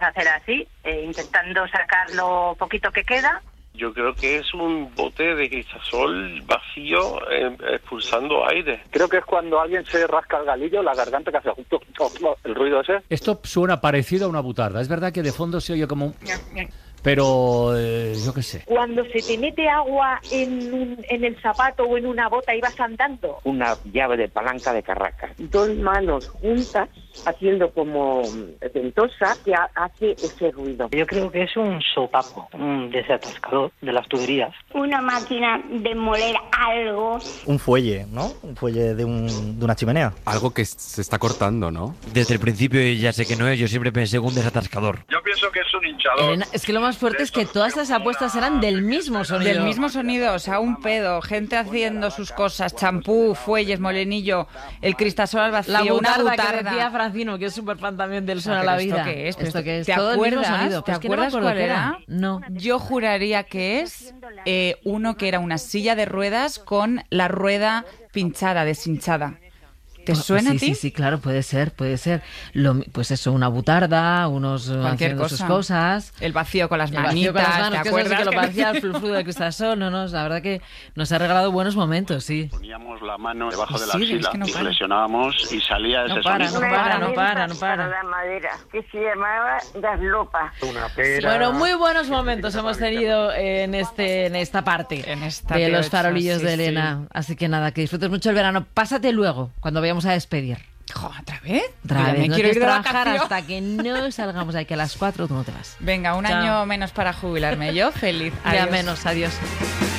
hacer así, intentando sacar lo poquito que queda. Yo creo que es un bote de cristasol vacío expulsando aire. Creo que es cuando alguien se rasca el galillo, la garganta, que hace el ruido ese. Esto suena parecido a una butarda. Es verdad que de fondo se oye como un... Pero, yo qué sé. Cuando se te mete agua en el zapato o en una bota y vas andando. Una llave de palanca de Carracas. Dos manos juntas haciendo como ventosa que hace ese ruido. Yo creo que es un sopapo, un desatascador de las tuberías. Una máquina de moler algo. Un fuelle, ¿no? Un fuelle de una chimenea. Algo que se está cortando, ¿no? Desde el principio ya sé que no es, yo siempre pensé en un desatascador. Yo pienso que es un hinchador. Elena, es que lo más fuerte es que todas esas apuestas eran del mismo sonido. Del mismo sonido, o sea, un pedo, gente haciendo sus cosas, champú, fuelles, molenillo, el cristasol al vacío, la butarda, una butarda. Que decía Francino, que es súper fan también del Son a la Vida. ¿Esto qué es? ¿Esto qué es? ¿Te todo acuerdas? El mismo sonido. ¿Te Pues acuerdas no cuál era? No. Yo juraría que es uno que era una silla de ruedas con la rueda pinchada, deshinchada. ¿Te suena sí, a ti? Sí, sí, claro, puede ser. Pues eso, una butarda, unos cualquier haciendo cosa. sus cosas. El vacío con las el manitas, con las manos, ¿te que acuerdas? Eso sí que lo parecía el frufru de cristasol, no, la verdad que nos ha regalado buenos momentos, sí. Poníamos la mano debajo de la Sí, axila es que no y para. flexionábamos y salía ese sonido. No para. La madera, que se llamaba gaslopa. Una pera. Bueno, muy buenos momentos hemos tenido en esta parte de los farolillos de Elena. Así que nada, que disfrutes mucho el verano. Pásate luego, cuando vayamos a despedir. ¿Otra vez? Otra vez, no quiero ir de trabajar vacaciones hasta que no salgamos de aquí a las 4, tú no te vas. Venga, un año menos para jubilarme. Yo feliz. Ya menos, adiós.